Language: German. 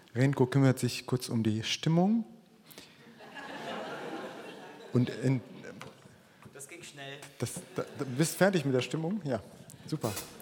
Renko kümmert sich kurz um die Stimmung. Und das ging schnell. Du bist fertig mit der Stimmung? Ja, super.